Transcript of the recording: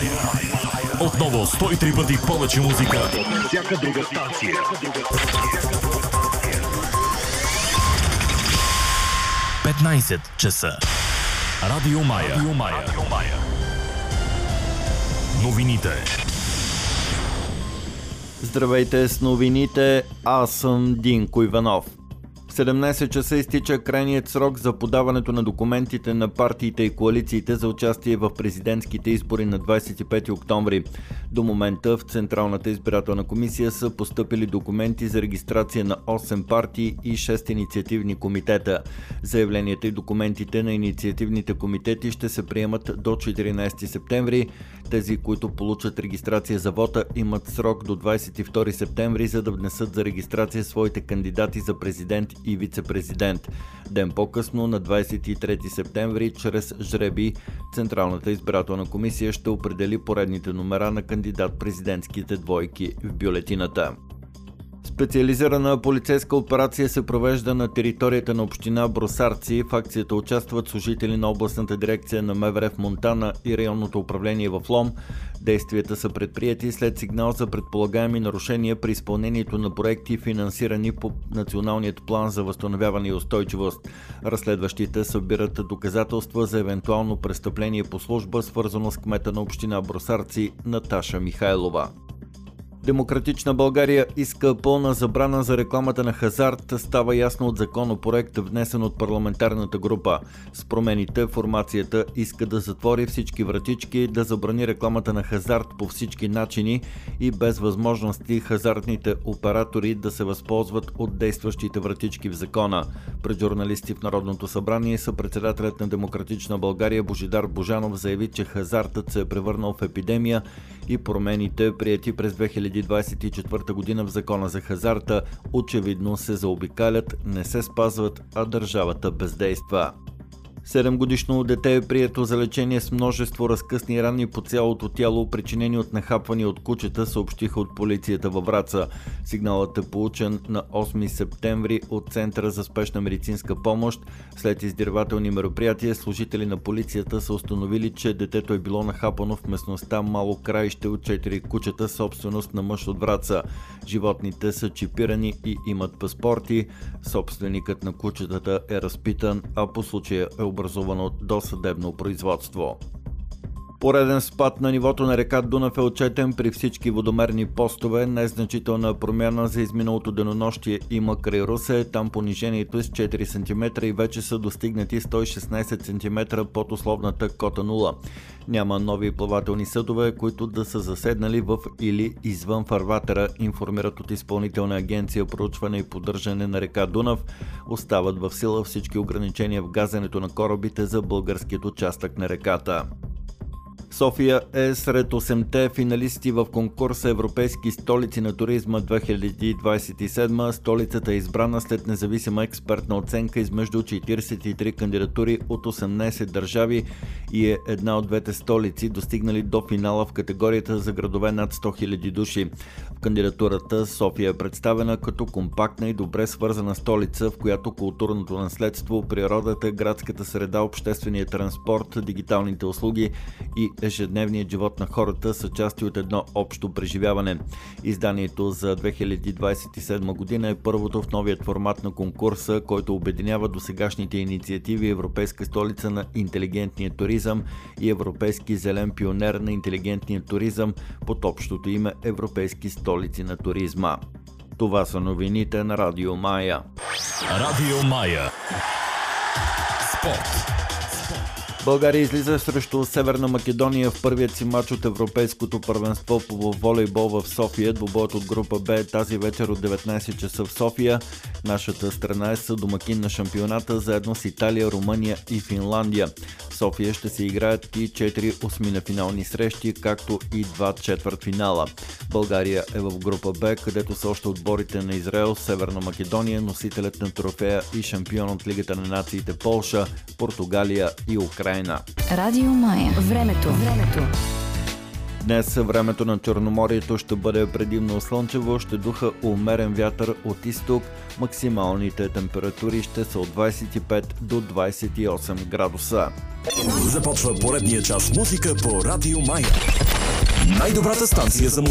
Отново 103 пъти повече музика от всяка друга станция. 15 часа. Радио Мая. Новините. Здравейте с новините, аз съм Динко Иванов. В 17 часа изтича крайният срок за подаването на документите на партиите и коалициите за участие в президентските избори на 25 октомври. До момента в Централната избирателна комисия са постъпили документи за регистрация на 8 партии и 6 инициативни комитета. Заявленията и документите на инициативните комитети ще се приемат до 14 септември. Тези, които получат регистрация за вота, имат срок до 22 септември, за да внесат за регистрация своите кандидати за президент и вице-президент. Ден по-късно, на 23 септември, чрез жреби, Централната избирателна комисия ще определи поредните номера на кандидат-президентските двойки в бюлетината. Специализирана полицейска операция се провежда на територията на община Бросарци. В акцията участват служители на областната дирекция на МВР в Монтана и районното управление в Лом. Действията са предприети след сигнал за предполагаеми нарушения при изпълнението на проекти, финансирани по Националният план за възстановяване и устойчивост. Разследващите събират доказателства за евентуално престъпление по служба, свързано с кмета на община Бросарци Наташа Михайлова. Демократична България иска пълна забрана за рекламата на хазарт, става ясно от законопроект, внесен от парламентарната група. С промените формацията иска да затвори всички вратички, да забрани рекламата на хазарт по всички начини и без възможности хазартните оператори да се възползват от действащите вратички в закона. Пред журналисти в Народното събрание съпредседателят на Демократична България Божидар Божанов заяви, че хазартът се е превърнал в епидемия и промените, приети през 2024 година в закона за хазарта, очевидно се заобикалят, не се спазват, а държавата бездейства. 7-годишно дете е прието за лечение с множество разкъсни рани по цялото тяло, причинени от нахапвания от кучета, съобщиха от полицията във Враца. Сигналът е получен на 8 септември от Центъра за спешна медицинска помощ. След издирвателни мероприятия, служители на полицията са установили, че детето е било нахапано в местността Мало краище от 4 кучета, собственост на мъж от Враца. Животните са чипирани и имат паспорти. Собственикът на кучетата е разпитан, а по случая е образувано досъдебно производство. Пореден спад на нивото на река Дунав е отчетен при всички водомерни постове. Незначителна промяна за изминалото денонощие има край Русе. Там понижението е с 4 см и вече са достигнати 116 см под условната кота 0. Няма нови плавателни съдове, които да са заседнали в или извън фарватера, информират от Изпълнителна агенция проучване и поддържане на река Дунав. Остават в сила всички ограничения в газенето на корабите за българският участък на реката. София е сред 8-те финалисти в конкурса Европейски столици на туризма 2027. Столицата е избрана след независима експертна оценка измежду 43 кандидатури от 18 държави и е една от двете столици, достигнали до финала в категорията за градове над 100 000 души. В кандидатурата София е представена като компактна и добре свързана столица, в която културното наследство, природата, градската среда, обществения транспорт, дигиталните услуги и ежедневният живот на хората са части от едно общо преживяване. Изданието за 2027 година е първото в новият формат на конкурса, който обединява досегашните инициативи Европейска столица на интелигентния туризъм и Европейски зелен пионер на интелигентния туризъм под общото име Европейски столици на туризма. Това са новините на Радио Мая. Радио Мая. Спорт. България излиза срещу Северна Македония в първият си матч от Европейското първенство по волейбол в София. Двубоят от група Б тази вечер от 19 часа в София. Нашата страна е съдомакин на шампионата заедно с Италия, Румъния и Финландия. В София ще се играят и 4 осминафинални срещи, както и 2 четвъртфинала. България е в група Б, където са още отборите на Израел, Северна Македония, носителят на трофея и шампион от Лигата на нациите Полша, Португалия и Украйна. Радио Мая. Времето. Днес времето на Черноморието ще бъде предимно слънчево, ще духа умерен вятър от изток. Максималните температури ще са от 25 до 28 градуса. Започва поредния час музика по Радио Мая. Най-добрата станция за музика.